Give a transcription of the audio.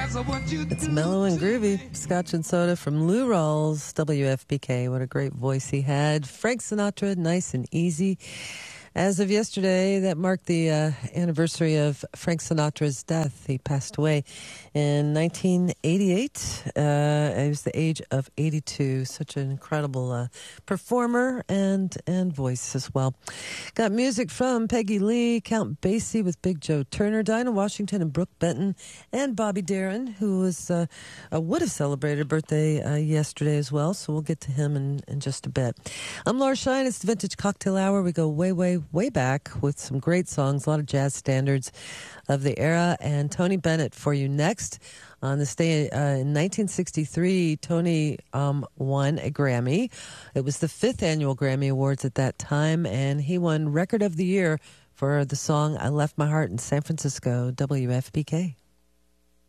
It's mellow and groovy. Scotch and Soda from Lou Rawls, WFPK. What a great voice he had. Frank Sinatra, nice and easy. As of yesterday, that marked the anniversary of Frank Sinatra's death. He passed away in 1988. He was the age of 82. Such an incredible performer and voice as well. Got music from Peggy Lee, Count Basie with Big Joe Turner, Dinah Washington and Brooke Benton, and Bobby Darin, who was would have celebrated a birthday yesterday as well. So we'll get to him in just a bit. I'm Laura Shine. It's the Vintage Cocktail Hour. We go way back with some great songs, a lot of jazz standards of the era. And Tony Bennett for you next. On this day in 1963, Tony won a Grammy. It was the 5th annual Grammy Awards at that time, and he won Record of the Year for the song I Left My Heart in San Francisco, WFPK.